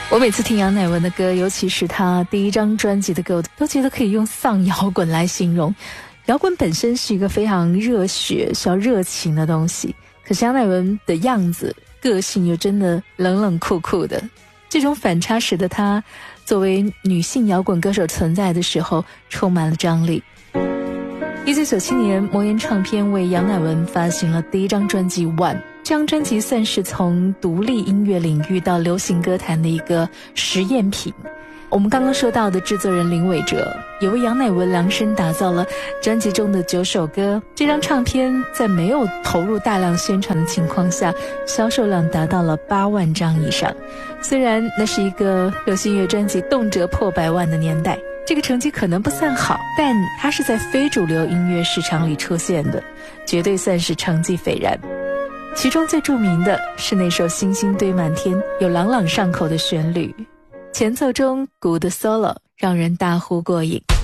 我每次听杨乃文的歌，尤其是他第一张专辑的歌，都觉得可以用丧摇滚来形容。摇滚本身是一个非常热血、需要热情的东西，可是杨乃文的样子、个性又真的冷冷酷酷的。这种反差使得他作为女性摇滚歌手存在的时候，充满了张力。1997年，魔岩唱片为杨乃文发行了第一张专辑《One》。这张专辑算是从独立音乐领域到流行歌坛的一个实验品。我们刚刚说到的制作人林伟哲也为杨乃文量身打造了专辑中的9首歌。这张唱片在没有投入大量宣传的情况下，销售量达到了8万张以上。虽然那是一个流行乐专辑动辄破100万的年代，这个成绩可能不算好，但它是在非主流音乐市场里出现的，绝对算是成绩斐然。其中最著名的是那首《星星堆满天》，有朗朗上口的旋律，前奏中鼓的 solo 让人大呼过瘾。